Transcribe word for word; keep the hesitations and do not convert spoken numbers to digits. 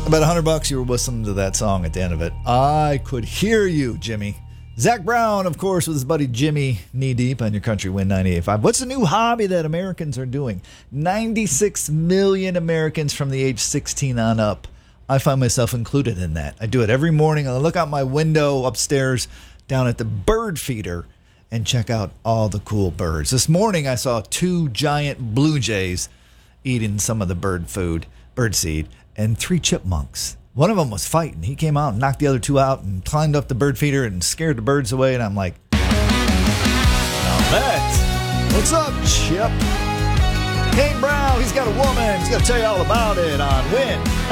About a hundred bucks, you were whistling to that song at the end of it. I could hear you, Jimmy. Zach Brown, of course, with his buddy Jimmy, knee deep on your Country Wind ninety-eight point five. What's the new hobby that Americans are doing? ninety-six million Americans from the age sixteen on up. I find myself included in that. I do it every morning. I look out my window upstairs down at the bird feeder and check out all the cool birds. This morning, I saw two giant blue jays eating some of the bird food, bird seed, and three chipmunks. One of them was fighting. He came out and knocked the other two out and climbed up the bird feeder and scared the birds away. And I'm like, now that, what's up, Chip? Kane Brown, he's got a woman. He's going to tell you all about it on Win